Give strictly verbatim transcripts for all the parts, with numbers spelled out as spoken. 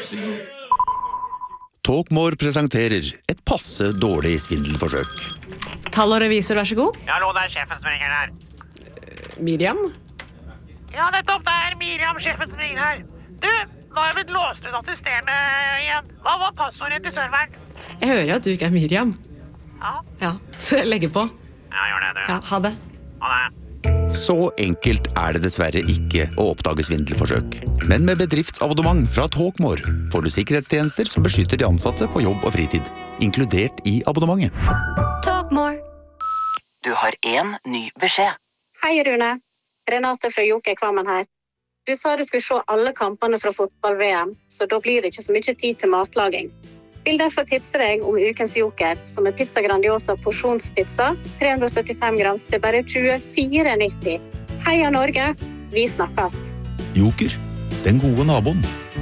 Talkmore presenterer et passe dårlig svindelforsøk. Tall og revisor, vær så god. Ja, hallo, det er sjefen som ringer her. Miriam? Ja, nettopp, det er Miriam, sjefen som ringer her. Du, nå har jeg blitt låst ut av systemet igjen. Hva var passordet til serveren? Jeg hører at du ikke er Miriam. Ja. Ja, så jeg legger på. Ja, gjør det, du. Ja, ha det. Ha det. Så enkelt er det dessverre ikke å oppdage svindelforsøk. Men med bedriftsabonnement fra Talkmore får du sikkerhetstjenester som beskytter de ansatte på jobb og fritid, inkludert i abonnementet. Talkmore. Du har en ny beskjed. Hei, Rune. Renate fra Joker Kvammen her. Du sa du skulle se alle kampene fra fotball-V M, så da blir det ikke så mye tid til matlaging. Vil derfor tipse deg om ukens Joker, som er pizza grandiosa porsjonspizza, tre hundre og syttifem grams til bare tjuefire nitti. Heia Norge, vi snakkes. Joker, den gode naboen.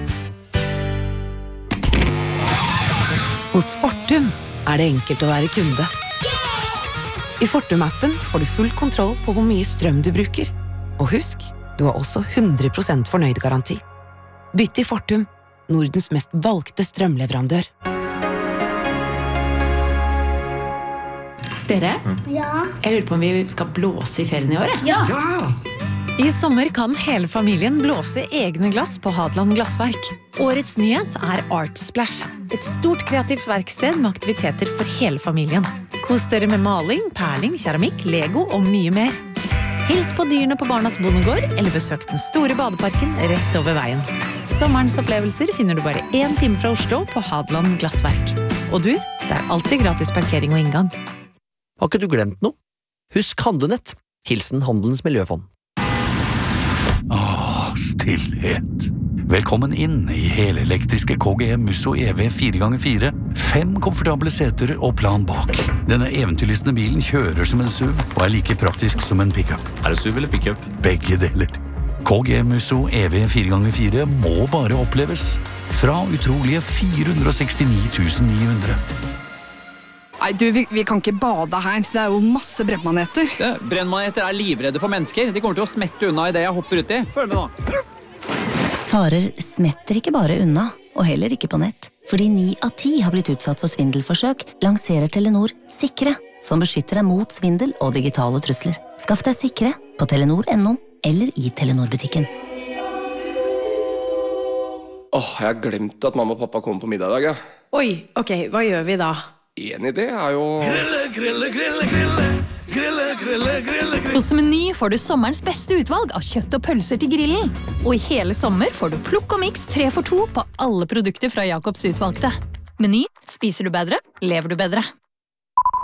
Hos Fortum er det enkelt å være kunde. I Fortum-appen får du full kontroll på hvor mye strøm du bruker. Og husk, du har også hundre prosent fornøyd garanti. Bytt til Fortum, Nordens mest valgte strømleverandør. Dere? Ja. Jeg lurer på om vi skal blåse i ferien i år, Ja. I sommer kan hele familien blåse egne glass på Hadeland Glassverk. Årets nyhet er Art Splash. Et stort kreativt verksted med aktiviteter for hele familien. Kos dere med maling, perling, keramikk, Lego og mye mer. Hils på dyrene på Barnas Bondegård, eller besøk den store badeparken rett over veien. Sommerens opplevelser finner du bare en time fra Oslo på Hadeland Glassverk. Og du, det er alltid gratis parkering og inngang. Har ikke du glemt noe? Husk Handlenett. Hilsen Handelens Miljøfond. Åh, stillhet. Velkommen inn i helelektriske K G M Musso E V fire ganger fire. Fem komfortable seter og plan bak. Denne eventyrlystne bilen kjører som en S U V og er like praktisk som en pickup. Er det S U V eller pickup? Begge deler. K G M Musso E V fire ganger fire må bare oppleves. Fra utrolige fire hundre og sekstini tusen ni hundre. Nei, du, vi, vi kan ikke bade her. Det er jo masse brennmaneter. Brennmaneter er livredde for mennesker. De kommer til å smette unna i det jeg hopper ut i. Følg med nå. Farer smetter ikke bare unna, og heller ikke på nett. Fordi ni av ti har blitt utsatt for svindelforsøk, lanserer Telenor Sikre, som beskytter deg mot svindel og digitale trusler. Skaff deg Sikre på telenor punktum no eller i Telenor-butikken. Åh, jeg har glemt at mamma og pappa kommer på middag i dag, ja. Oi, ok, hva gjør vi da? En idé er jo... Grille, grille, grille, grille, grille, grille, grille, grille. Hos Meny får du sommerens beste utvalg av kjøtt og pølser til grillen. Og i hele sommer får du plukk og mix tre for to på alle produkter fra Jakobs utvalgte. Meny, spiser du bedre, lever du bedre.